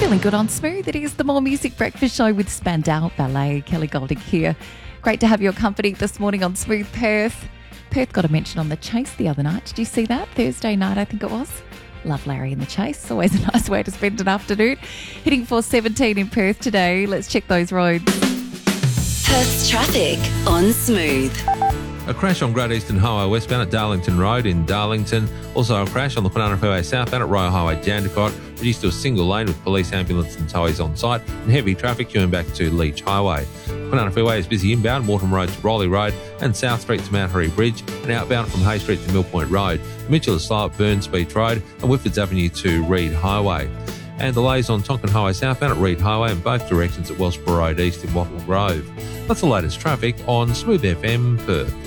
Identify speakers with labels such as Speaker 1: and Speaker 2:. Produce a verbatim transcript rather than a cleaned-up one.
Speaker 1: Feeling good on Smooth. It is the More Music Breakfast Show with Spandau Ballet. Kelly Golding here. Great to have your company this morning on Smooth Perth. Perth got a mention on The Chase the other night. Did you see that? Thursday night, I think it was. Love Larry in The Chase. Always a nice way to spend an afternoon. Hitting four seventeen in Perth today. Let's check those roads.
Speaker 2: Perth's traffic on Smooth.
Speaker 3: A crash on Great Eastern Highway westbound at Darlington Road in Darlington. Also a crash on the Kwinana Freeway southbound at Royal Highway Jandakot. Reduced to a single lane with police, ambulance and towies on site. And heavy traffic queuing back to Leach Highway. Kwinana Freeway is busy inbound, Morton Road to Rowley Road and South Street to Mount Harry Bridge. And outbound from Hay Street to Mill Point Road. Mitchell is slow at Burns Beach Road and Whitfords Avenue to Reed Highway. And delays on Tonkin Highway southbound at Reed Highway in both directions at Wellsborough Road East in Wattle Grove. That's the latest traffic on Smooth F M Perth.